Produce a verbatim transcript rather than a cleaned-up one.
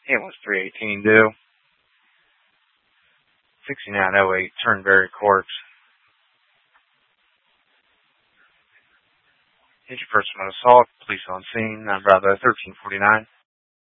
It was three eighteen due. sixty-nine oh eight, Turnberry Court. Interpersonal assault, police on scene, nine Bravo thirteen forty-nine.